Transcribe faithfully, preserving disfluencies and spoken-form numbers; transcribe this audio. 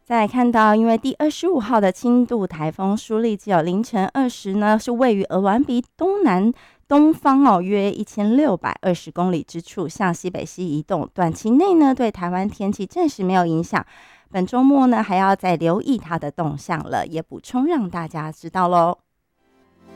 再来看到，因为第二十五号的轻度台风舒力只有凌晨二时呢，是位于鹅銮鼻东南东方哦，约一千六百二十公里之处，向西北西移动。短期内呢，对台湾天气暂时没有影响。本周末呢，还要再留意它的动向了，也补充让大家知道喽。